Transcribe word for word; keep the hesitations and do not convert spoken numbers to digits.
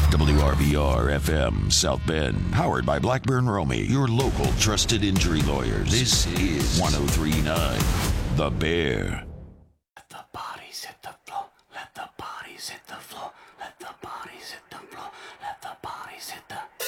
W R V R F M South Bend, powered by Blackburn Romy, your local trusted injury lawyers. This is one oh three point nine The Bear. Let the bodies hit the floor. Let the bodies hit the floor. Let the bodies hit the floor. Let the bodies hit the...